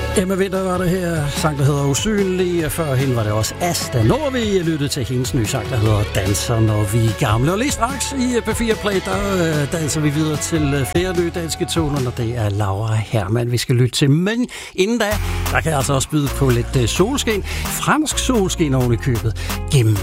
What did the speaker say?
Emma Winter var det her, sang der hedder Usynlig. Før hende var det også Asta Nordvig. Jeg lyttede til hendes nye sang, der hedder Danser, når vi er gamle. Og lige straks i P4 Play, der danser vi videre til flere nye danske toner, når det er Laura Hermann, vi skal lytte til. Men inden da, der kan jeg altså også byde på lidt solskin. Fransk solskin oven i købet. Gennem